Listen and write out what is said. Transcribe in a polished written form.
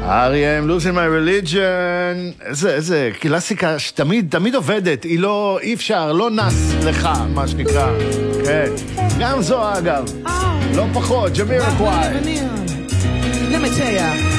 R.E.M. Losing My Religion, איזה קלאסיקה שתמיד עובדת, אי אפשר, לא נס לך, מה שנקרא. כן. גם זו אגב, לא פחות, ג'מירוקוואי. Let me tell ya.